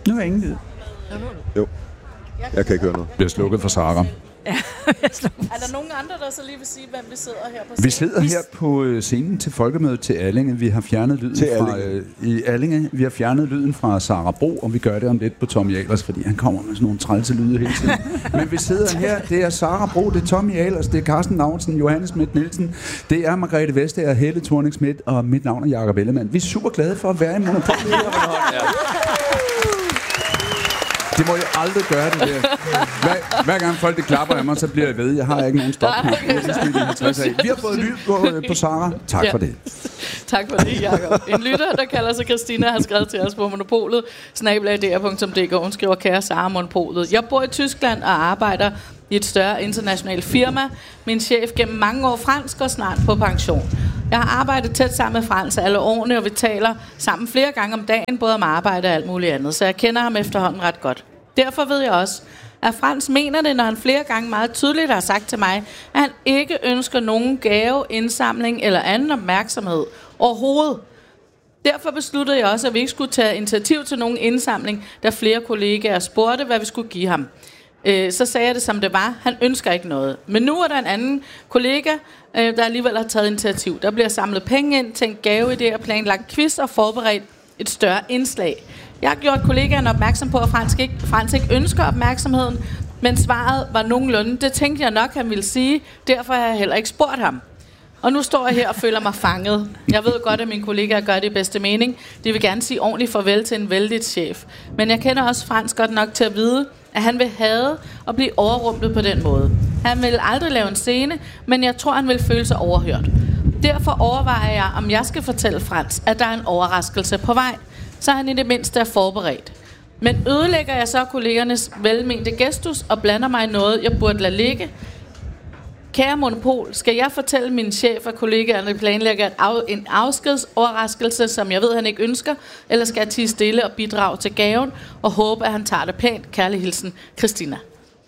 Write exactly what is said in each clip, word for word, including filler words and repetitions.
Nu er ingen lyd. Jo. Jeg kan ikke høre noget. Vi har slukket for Sara. Ja, er der nogen andre, der så lige vil sige, hvem vi sidder her på scenen? Vi sidder her på scenen til folkemødet til Allinge. Vi har fjernet lyden til fra øh, i Allinge. Vi har fjernet lyden fra Sara Bro, og vi gør det om lidt på Tommy Ahlers, fordi han kommer med sådan nogle trælse lyde hele tiden. Men vi sidder her. Det er Sara Bro, det er Tommy Ahlers, det er Carsten Lauritsen, Johannes Schmidt Nielsen, det er Margrethe Vestager, Helle Thorning Schmidt, og mit navn er Jakob Ellemann. Vi er super glade for at være i Monopol. Det må jeg aldrig gøre, det der. Hver, hver gang folk det klapper af mig, så bliver jeg ved. Jeg har ikke nogen stop her. Vi har fået lyd på, på Sara. Tak ja. for det. Tak for det, Jacob. En lytter, der kalder sig Christina, har skrevet til os på Monopolet. snabel-a d r punktum d k. Hun skriver, kære Sara, Monopolet. Jeg bor i Tyskland og arbejder i et større internationalt firma. Min chef gennem mange år fransk og snart på pension. Jeg har arbejdet tæt sammen med Frans alle årene, og vi taler sammen flere gange om dagen, både om arbejde og alt muligt andet, så jeg kender ham efterhånden ret godt. Derfor ved jeg også, at Frans mener det, når han flere gange meget tydeligt har sagt til mig, at han ikke ønsker nogen gave, indsamling eller anden opmærksomhed overhovedet. Derfor besluttede jeg også, at vi ikke skulle tage initiativ til nogen indsamling, da flere kollegaer spurgte, hvad vi skulle give ham. Så sagde jeg det, som det var. Han ønsker ikke noget. Men nu er der en anden kollega, der alligevel har taget initiativ. Der bliver samlet penge ind, tænkt gaveidéer, planlagt quiz og forberedt et større indslag. Jeg har gjort kollegaerne opmærksom på, at Frans ikke, Frans ikke ønsker opmærksomheden, men svaret var nogenlunde. Det tænkte jeg nok, han ville sige. Derfor har jeg heller ikke spurgt ham. Og nu står jeg her og føler mig fanget. Jeg ved godt, at mine kollegaer gør det i bedste mening. De vil gerne sige ordentligt farvel til en vældig chef. Men jeg kender også Frans godt nok til at vide, at han vil have at blive overrumplet på den måde. Han vil aldrig lave en scene, men jeg tror, han vil føle sig overhørt. Derfor overvejer jeg, om jeg skal fortælle Frans, at der er en overraskelse på vej, så han i det mindste er forberedt. Men ødelægger jeg så kollegernes velmente gestus og blander mig i noget, jeg burde lade ligge? Kære Monopol, skal jeg fortælle min chef og kollegaerne planlægger en afskedsoverraskelse, som jeg ved, han ikke ønsker, eller skal jeg tie stille og bidrage til gaven og håbe, at han tager det pænt? Kærlig hilsen, Christina.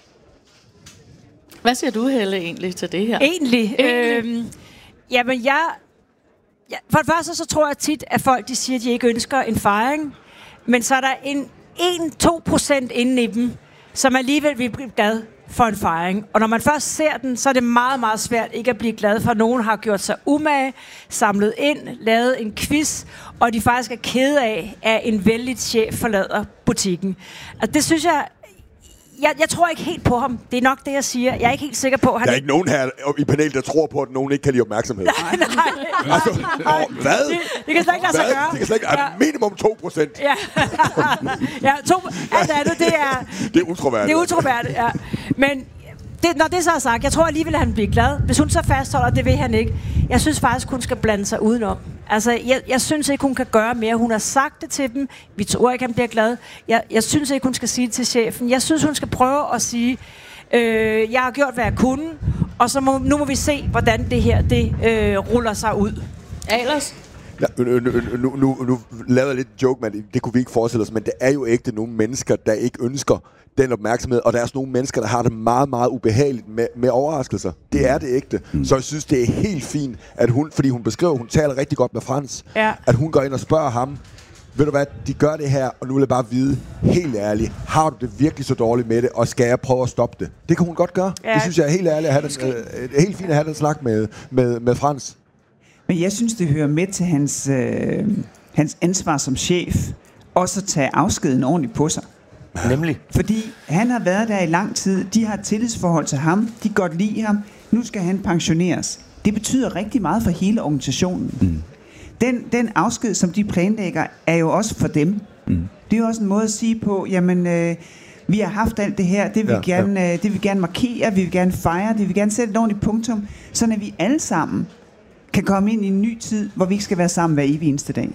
Hvad siger du, Helle, egentlig til det her? Egentlig? Øhm, jamen, jeg... Ja, for det første så tror jeg tit, at folk de siger, at de ikke ønsker en fejring, men så er der en en til to procent inde i dem, som alligevel vil blive glad for en fejring. Og når man først ser den, så er det meget, meget svært ikke at blive glad for, at nogen har gjort sig umage, samlet ind, lavet en quiz, og de faktisk er kede af, at en vældig chef forlader butikken. Og det synes jeg... Jeg, jeg tror ikke helt på ham. Det er nok det, jeg siger. Jeg er ikke helt sikker på, at han... Der er ikke nogen her i panelet, der tror på, at nogen ikke kan lide opmærksomhed. Nej, nej. Altså, åh, hvad? Det, det kan slet ikke lade sig gøre. Det kan slet ikke... Ja. Minimum to procent. Ja. ja, to... Alt andet, det er... Det er utroværdigt. Det er utroværdigt, ja. Men det, når det så er sagt, jeg tror alligevel, at han bliver glad. Hvis hun så fastholder, det vil han ikke. Jeg synes faktisk, hun skal blande sig udenom. Altså, jeg, jeg synes ikke, hun kan gøre mere. Hun har sagt det til dem. Vi tror ikke, han bliver glad. Jeg, jeg synes ikke, hun skal sige det til chefen. Jeg synes, hun skal prøve at sige, øh, jeg har gjort, hvad jeg kunne, og så må, nu må vi se, hvordan det her det, øh, ruller sig ud. Ahlers? Ja, nu, nu, nu, nu, nu lavede jeg lidt joke, men det kunne vi ikke forestille os, men det er jo ægte nogle mennesker, der ikke ønsker den opmærksomhed, og der er også nogle mennesker, der har det meget, meget ubehageligt med, med overraskelser. Det er det ægte. Mm. Så jeg synes, det er helt fint, at hun, fordi hun beskriver, hun taler rigtig godt med Frans, ja. at hun går ind og spørger ham, ved du hvad, de gør det her, og nu vil jeg bare vide, helt ærligt, har du det virkelig så dårligt med det, og skal jeg prøve at stoppe det? Det kan hun godt gøre. Ja. Det synes jeg er helt ærligt, at have den, øh, helt fint at have den snak med, med, med Frans. Men jeg synes, det hører med til hans, øh, hans ansvar som chef, også at tage afskeden ordentligt på sig. Nemlig? Fordi han har været der i lang tid, de har et tillidsforhold til ham, de godt lide ham, nu skal han pensioneres. Det betyder rigtig meget for hele organisationen. Mm. Den, den afsked, som de planlægger, er jo også for dem. Mm. Det er jo også en måde at sige på, jamen, øh, vi har haft alt det her, det vil, ja, gerne, ja. øh, det vil vi gerne markere, vi vil gerne fejre, det vil vi gerne sætte et ordentligt punktum, så vi alle sammen kan komme ind i en ny tid, hvor vi ikke skal være sammen hver evig eneste dag.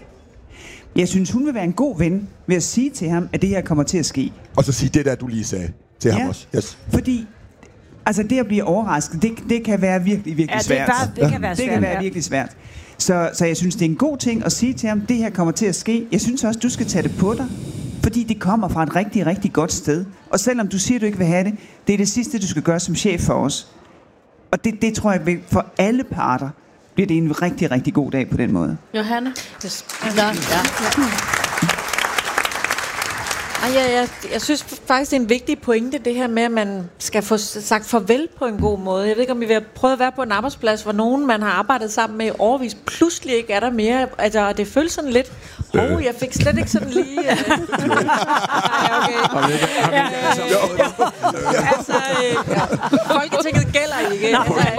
Jeg synes, hun vil være en god ven ved at sige til ham, at det her kommer til at ske. Og så sige det der, du lige sagde til ja, ham også. Yes. Fordi altså det at blive overrasket, det, det kan være virkelig, virkelig ja, det svært. Bare, det kan være det svært. kan være virkelig svært. Så, så jeg synes, det er en god ting at sige til ham, det her kommer til at ske. Jeg synes også, du skal tage det på dig. Fordi det kommer fra et rigtig, rigtig godt sted. Og selvom du siger, du ikke vil have det, det er det sidste, du skal gøre som chef for os. Og det, det tror jeg, for alle parter bliver det en rigtig, rigtig god dag på den måde. Johanne? Yes. Ja, ja. Ej, jeg, jeg, jeg synes faktisk, det er en vigtig pointe, det her med, at man skal få sagt farvel på en god måde. Jeg ved ikke, om vi vil prøve at være på en arbejdsplads, hvor nogen, man har arbejdet sammen med i årevis, pludselig ikke er der mere. Altså, det føles sådan lidt, åh, oh, jeg fik slet ikke sådan lige... Uh... Nej, okay. Ja, altså, Folketinget gælder ikke.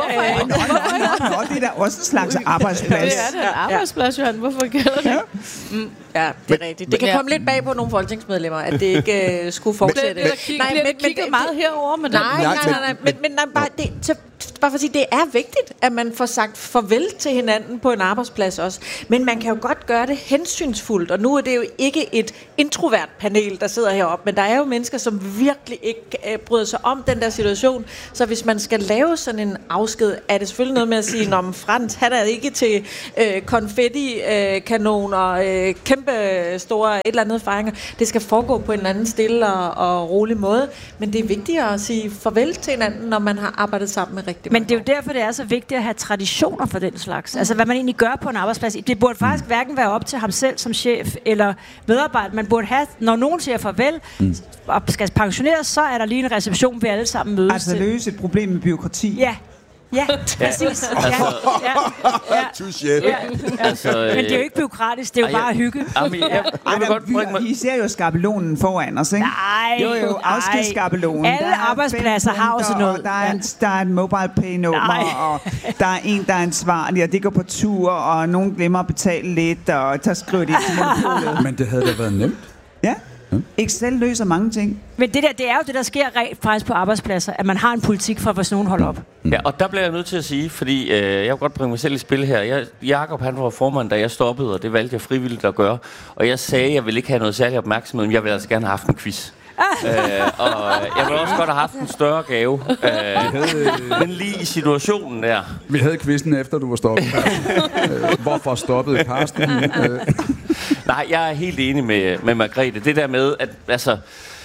Nå, det er da også en slags arbejdsplads. Det er det en arbejdsplads, Johan. Hvorfor gælder det? Mm. Ja, det er rigtigt. Det kan komme lidt bag på nogle folketingsmedlemmer, at det ikke uh, skulle fortsætte. Men, det, der nej, men, kigget meget herover med nej, nej, nej, nej, men, men nej, bare, det, så, bare for at sige, det er vigtigt, at man får sagt farvel til hinanden på en arbejdsplads også. Men man kan jo godt gøre det hensynsfuldt, og nu er det jo ikke et introvert panel, der sidder heroppe, men der er jo mennesker, som virkelig ikke uh, bryder sig om den der situation. Så hvis man skal lave sådan en afsked, er det selvfølgelig noget med at sige, når Frans, han er ikke til uh, konfetti-kanoner, uh, uh, kæmpe store et eller andet fejringer. Det skal foregå på en eller anden stille og, og rolig måde, men det er vigtigt at sige farvel til hinanden, når man har arbejdet sammen med rigtig mange. Men det er jo derfor, det er så vigtigt at have traditioner for den slags. Altså, hvad man egentlig gør på en arbejdsplads. Det burde faktisk hverken være op til ham selv som chef eller medarbejder. Man burde have, når nogen siger farvel mm. og skal pensioneres, så er der lige en reception, vi alle sammen mødes altså til. Altså løse et problem med byråkrati. Ja. Ja, præcis. Ja, Altså, ja, ja, Touché. ja, ja. Altså, Men det er jo ikke bureaukratisk, det er jo ej, bare hygge. Jamen, jeg, jeg, jeg vil godt bringe mig... Vi ser jo skabelonen foran os, ikke? Nej, Jo, jo, afskedsskabelonen. Alle Der er arbejdspladser fem har også punkter, noget. og Der er, en, der er en mobile pay nummer, og der er en, der er ansvarlig, og det går på tur, og nogen glemmer at betale lidt, og så skriver de til monopolet. Men det havde da været nemt. Ja. Excel løser mange ting. Men det der, det er jo det, der sker rent faktisk på arbejdspladser, at man har en politik for, hvis nogen holder op. Ja, og der bliver jeg nødt til at sige, fordi øh, jeg vil godt bringe mig selv i spil her. Jeg, Jakob, han var formand, da jeg stoppede, og det valgte jeg frivilligt at gøre. Og jeg sagde, at jeg ville ikke have noget særlig opmærksomhed, men jeg ville altså gerne have haft en quiz. øh, og jeg ville også godt have haft en større gave. Øh, men lige i situationen der. Vi havde quizzen efter, du var stoppet. øh, hvorfor stoppede Karsten? Øh. Nej, jeg er helt enig med, med Margrethe. Det der med, at altså...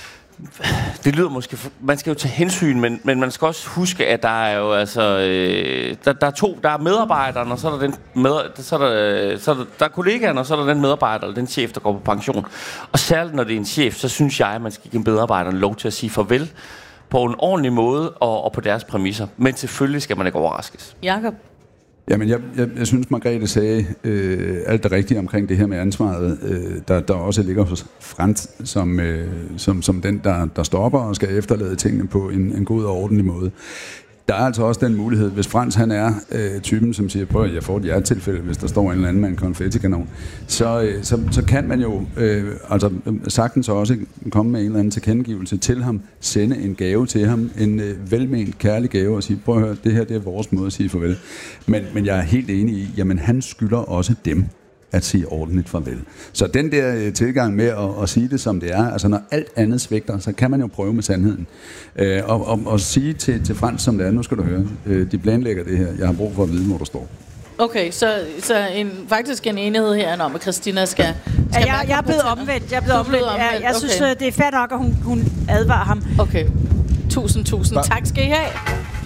Det lyder måske... Man skal jo tage hensyn, men, men man skal også huske, at der er jo altså... Øh, der, der er to... Der er medarbejderen, og så er der den... Med, så er der, så er der, der er kollegaen, og så er der den medarbejder, eller den chef, der går på pension. Og særligt når det er en chef, så synes jeg, at man skal give medarbejderne lov til at sige farvel på en ordentlig måde, og, og på deres præmisser. Men selvfølgelig skal man ikke overraskes. Jakob? Jamen, jeg, jeg, jeg synes, Margrethe sagde øh, alt det rigtige omkring det her med ansvaret, øh, der, der også ligger hos Frans, som, øh, som, som den, der, der stopper og skal efterlade tingene på en, en god og ordentlig måde. Der er altså også den mulighed, hvis Frans han er øh, typen, som siger, prøv at jeg får et hjertetilfælde, hvis der står en eller anden med en konfettikanon, så, øh, så, så kan man jo øh, altså, sagtens også komme med en eller anden tilkendegivelse til ham, sende en gave til ham, en øh, velment kærlig gave, og sige, prøv at høre, det her det er vores måde at sige farvel. Men, men jeg er helt enig i, jamen han skylder også dem at sige ordentligt farvel. Så den der øh, tilgang med at, at sige det, som det er, altså når alt andet svigter, så kan man jo prøve med sandheden. Øh, og, og, og sige til, til Frans, som det er, nu skal du høre, øh, de planlægger det her, jeg har brug for at vide, hvor du står. Okay, så, så en, faktisk en enighed her om, at Christina skal... skal Ja, jeg, jeg er blevet omvendt. Jeg er blevet omvendt. Jeg, jeg synes, okay. det er fair nok, at hun, hun advarer ham. Okay. Tusind, tusind tak skal I have.